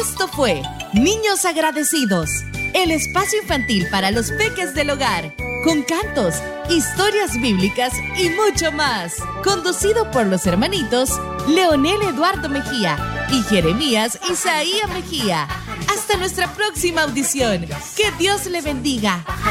Esto fue Niños Agradecidos, el espacio infantil para los peques del hogar, con cantos, historias bíblicas y mucho más. Conducido por los hermanitos Leonel Eduardo Mejía y Jeremías Isaías Mejía. Hasta nuestra próxima audición. Que Dios le bendiga.